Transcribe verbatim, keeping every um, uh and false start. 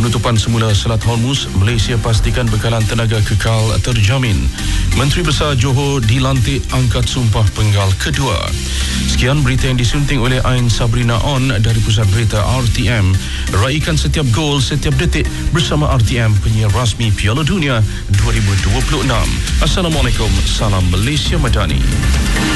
Penutupan semula Selat Hormuz, Malaysia pastikan bekalan tenaga kekal terjamin. Menteri Besar Johor dilantik angkat sumpah penggal kedua. Sekian berita yang disunting oleh Ain Sabrina On dari Pusat Berita R T M. Raikan setiap gol, setiap detik bersama R T M, penyiar rasmi Piala Dunia dua ribu dua puluh enam. Assalamualaikum, salam Malaysia Madani.